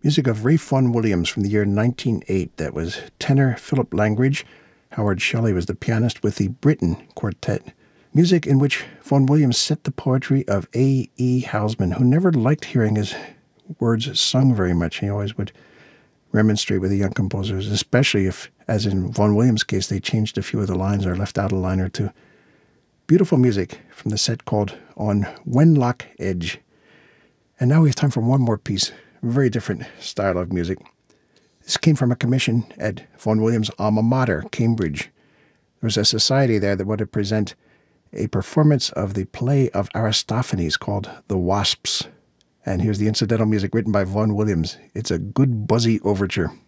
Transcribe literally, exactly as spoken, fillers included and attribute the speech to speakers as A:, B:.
A: Music of Ralph Vaughan Williams from the year nineteen oh eight. That was tenor Philip Langridge. Howard Shelley was the pianist with the Britain Quartet. Music in which Vaughan Williams set the poetry of A E Housman, who never liked hearing his words sung very much. He always would remonstrate with the young composers, especially if, as in Vaughan Williams' case, they changed a few of the lines or left out a line or two. Beautiful music from the set called On Wenlock Edge. And now we have time for one more piece. Very different style of music. This came from a commission at Vaughan Williams' alma mater, Cambridge. There was a society there that wanted to present a performance of the play of Aristophanes called The Wasps. And here's the incidental music written by Vaughan Williams. It's a good buzzy overture.